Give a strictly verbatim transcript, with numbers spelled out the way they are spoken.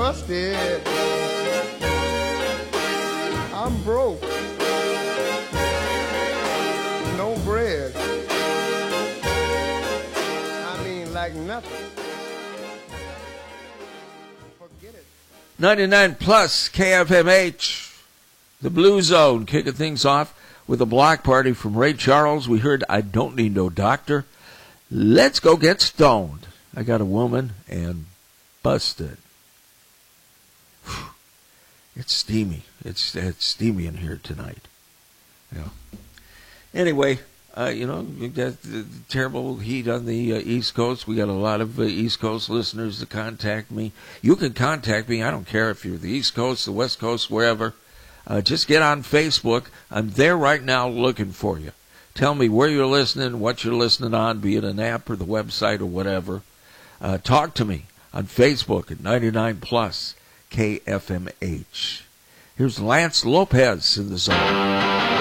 busted. I'm broke. No bread. I mean, like nothing. Forget it. ninety-nine plus K F M H, the Blue Zone, kicking things off with a block party from Ray Charles. We heard I Don't Need No Doctor. Let's go get stoned. I got a woman and busted. Whew. It's steamy. It's it's steamy in here tonight. Yeah. Anyway, uh, you know, we got the terrible heat on the uh, East Coast. We got a lot of uh, East Coast listeners that contact me. You can contact me. I don't care if you're the East Coast, the West Coast, wherever. Uh, just get on Facebook. I'm there right now looking for you. Tell me where you're listening, what you're listening on, be it an app or the website or whatever. Uh, talk to me on Facebook at ninety-nine plus K F M H. Here's Lance Lopez in the zone.